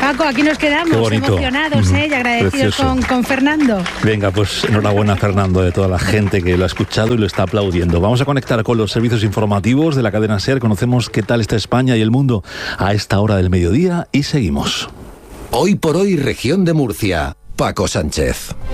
Paco, aquí nos quedamos emocionados y agradecidos con Fernando. Venga, pues enhorabuena, Fernando, de toda la gente que lo ha escuchado y lo está aplaudiendo. Vamos a conectar con los servicios informativos de la cadena SER. Conocemos qué tal está España y el mundo a esta hora del mediodía y seguimos. Hoy por hoy, región de Murcia. Paco Sánchez.